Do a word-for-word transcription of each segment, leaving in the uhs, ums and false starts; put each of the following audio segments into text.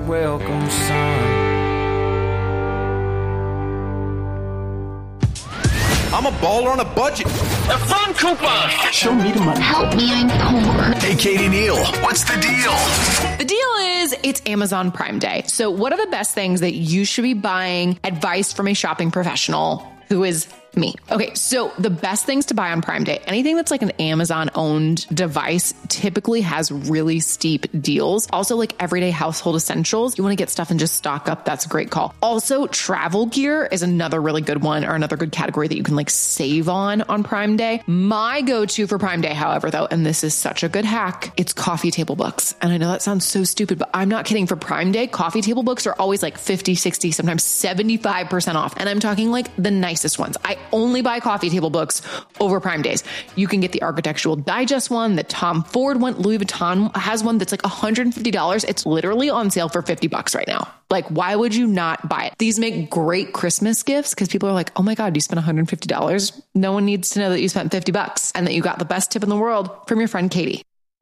welcome sun. I'm a baller on a budget. A fun coupon. Show me the money. Help me, I'm poor. Hey, Katie Neal, what's the deal? The deal is it's Amazon Prime Day. So what are the best things that you should be buying? Advice from a shopping professional who is me. Okay, so the best things to buy on Prime Day, anything that's like an Amazon-owned device typically has really steep deals. Also, like everyday household essentials, you want to get stuff and just stock up. That's a great call. Also, travel gear is another really good one, or another good category that you can like save on on Prime Day. My go-to for Prime Day, however, though, and this is such a good hack, it's coffee table books. And I know that sounds so stupid, but I'm not kidding. For Prime Day, coffee table books are always like fifty, sixty, sometimes seventy-five percent off. And I'm talking like the nicest ones. I only buy coffee table books over Prime Days. You can get the Architectural Digest one, the Tom Ford one, Louis Vuitton has one that's like one hundred fifty dollars. It's literally on sale for fifty bucks right now. Like, why would you not buy it? These make great Christmas gifts because people are like, oh my God, you spent one hundred fifty dollars. No one needs to know that you spent fifty bucks and that you got the best tip in the world from your friend Katie.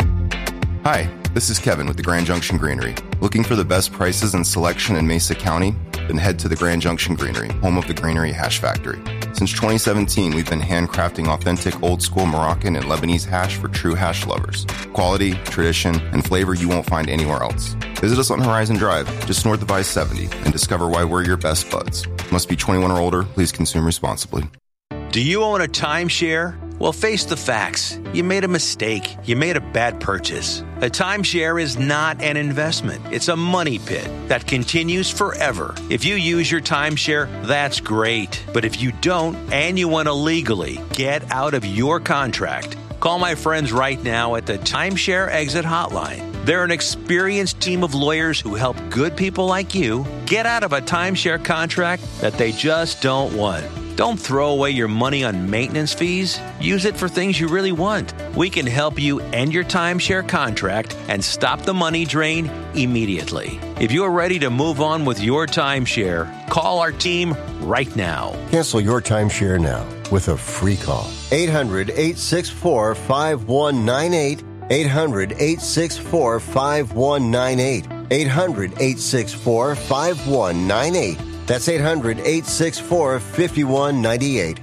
Hi, this is Kevin with the Grand Junction Greenery. Looking for the best prices and selection in Mesa County? Then head to the Grand Junction Greenery, home of the Greenery Hash Factory. Since twenty seventeen, we've been handcrafting authentic old-school Moroccan and Lebanese hash for true hash lovers. Quality, tradition, and flavor you won't find anywhere else. Visit us on Horizon Drive, just north of I seventy, and discover why we're your best buds. Must be twenty-one or older. Please consume responsibly. Do you own a timeshare? Well, face the facts. You made a mistake. You made a bad purchase. A timeshare is not an investment. It's a money pit that continues forever. If you use your timeshare, that's great. But if you don't, and you want to legally get out of your contract, call my friends right now at the Timeshare Exit Hotline. They're an experienced team of lawyers who help good people like you get out of a timeshare contract that they just don't want. Don't throw away your money on maintenance fees. Use it for things you really want. We can help you end your timeshare contract and stop the money drain immediately. If you're ready to move on with your timeshare, call our team right now. Cancel your timeshare now with a free call. eight hundred, eight six four, five one nine eight. eight hundred, eight six four, five one nine eight. eight hundred, eight six four, five one nine eight. That's eight hundred, eight six four, five one nine eight.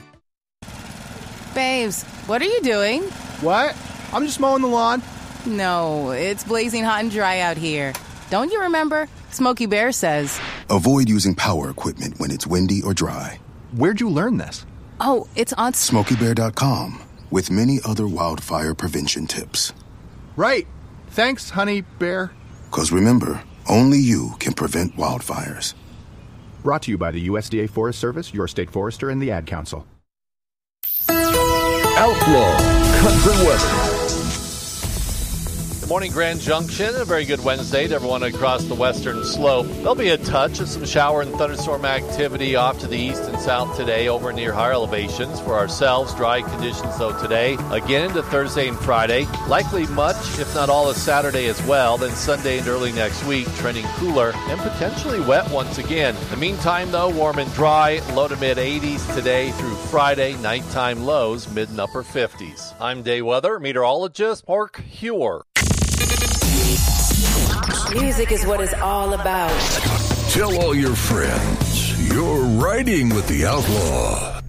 Babes, what are you doing? What? I'm just mowing the lawn. No, it's blazing hot and dry out here. Don't you remember? Smokey Bear says, avoid using power equipment when it's windy or dry. Where'd you learn this? Oh, it's on Smokey Bear dot com with many other wildfire prevention tips. Right. Thanks, honey bear. Because remember, only you can prevent wildfires. Brought to you by the U S D A Forest Service, your state forester, and the Ad Council. Outlaw Country Weather. Good morning, Grand Junction. A very good Wednesday to everyone across the western slope. There'll be a touch of some shower and thunderstorm activity off to the east and south today over near higher elevations. For ourselves, dry conditions, though, today. Again into Thursday and Friday. Likely much, if not all, of Saturday as well. Then Sunday and early next week, trending cooler and potentially wet once again. In the meantime, though, warm and dry. Low to mid eighties today through Friday. Nighttime lows, mid and upper fifties. I'm day weather meteorologist Mark Hewer. Music is what it's all about. Tell all your friends you're riding with the Outlaw.